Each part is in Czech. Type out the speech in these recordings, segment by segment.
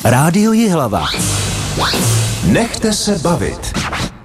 Rádio Jihlava. Nechte se bavit.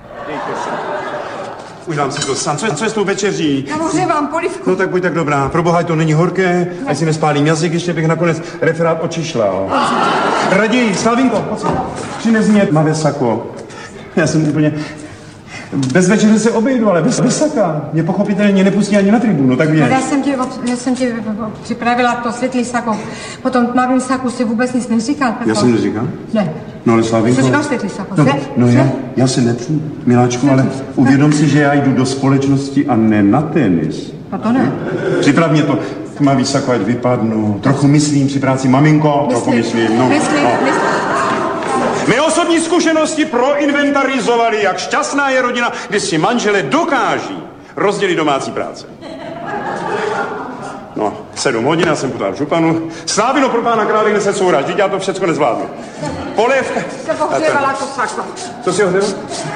Už dám si to sám. Co je s tou večeří? Já ohřívám polivku. No tak buď tak dobrá. Pro boha, to není horké. Ať si nespálím jazyk, ještě bych nakonec referát očišlal. Raději, Slavinko, pojď si. Přines mě tmavé sako. Já jsem úplně... Bez večeře se obejdu, ale bez saka. Mě pochopitelně nepustí ani na tribunu, tak věď. Já jsem ti připravila to světlý sako. Po tom tmavým saku si vůbec nic neříkal. Já jsem neříkal? Ne. No ale Slavinko... Jsi říkal světlý sako, já se nepřu, miláčku, ale uvědom si, že já jdu do společnosti a ne na tenis. A to ne. Připrav mě to tmavý sako, ať vypadnu. Trochu myslím při práci, maminko, trochu myslím. No. Myslím. Mé osobní zkušenosti proinventarizovaly, jak šťastná je rodina, když si manželé dokáží rozdělit domácí práce. No, 7 hodin, já jsem potáhl županu. Slávino pro pána králi nese souraž, vždyť já to všecko nezvládnu. Polévka. Jsem ohřívala to sako. Co si ohřívala?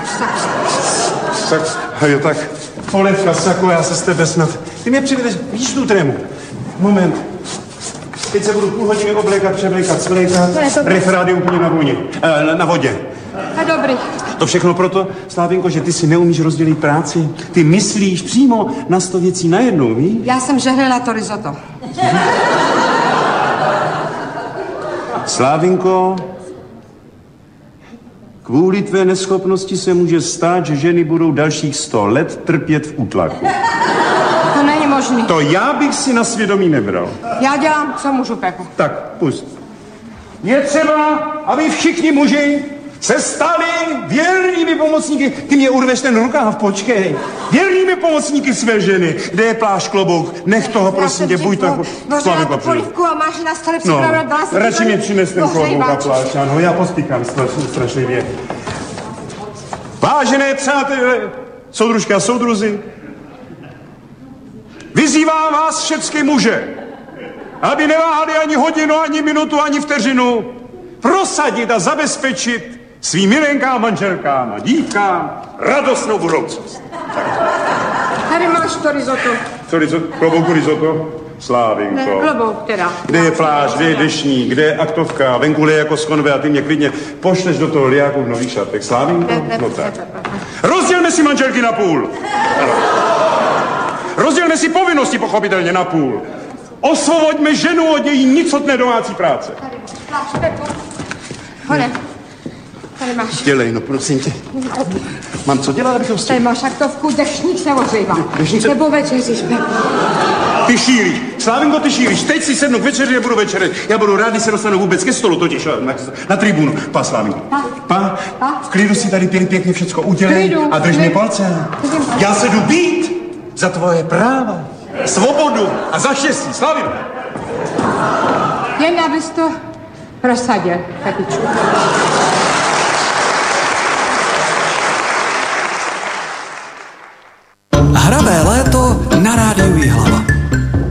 Sako. Jo, tak. Polévka, sako, já se s tebe snad. Ty mě přivedeš, vidíš tu trému? Moment. Teď se budu půl hodiny oblékat, převlékat, svlékat. Referát je úplně na vodě. A dobrý. To všechno proto, Slávinko, že ty si neumíš rozdělit práci. Ty myslíš přímo na 100 věcí najednou, víš? Já jsem žehlila to risotto. Slávinko, kvůli tvé neschopnosti se může stát, že ženy budou dalších 100 let trpět v útlaku. To není možný. To já bych si na svědomí nebral. Já dělám, co můžu, Pepo. Tak, pust. Je třeba, aby všichni muži se stali věrnými pomocníky. Ty mě urveš ten rukáv, počkej. Věrnými pomocníky své ženy. Kde je plášť, klobouk? Nech toho, prosím tě, buď tak. Bořila polivku a máš na stole připravenou dala si. Radši mi přines ten klobouk a plášť. Ano, já pospíkám strašlivě. Vážené přátelé, soudružky a soudruzi, vyzývám vás všechny muže, aby neváhali ani hodinu, ani minutu, ani vteřinu prosadit a zabezpečit svým milenkám, manželkám a dívkám radostnou budoucnost. Tady máš to risotto. Co risotto? Klobouku risotto? Slávinko. Ne, klobouk teda. Kde je plášť, kde je dešník, kde je aktovka, venku je jako skonve a ty mě klidně pošleš do toho liáku v nových šatek. Slávinko? No tak. Rozdělme si manželky na půl. Rozdělme si povinnosti pochopitelně na půl. Osvoboďme ženu od její nicotné domácí práce. Tady máš, Pepo. Hore. Tady máš. Dělej, no prosím tě. Mám co dělat, abych to Tady máš aktovku, dešník se ohřívá. Nebo večeříš, Pepo. Ty šíríš. Slávinko, ty šíríš. Teď si sednu k večeři, nebudu večeřet. Já budu rád, když se dostanu vůbec ke stolu, totiž na tribunu. Pa, Slávinko. Pa. V klidu si tady pěkně všecko udělej a drž mě palce. Já se jdu být za tvoje práva, svobodu a za štěstí. Slavino. Jen abys to prosadil, Pepičku.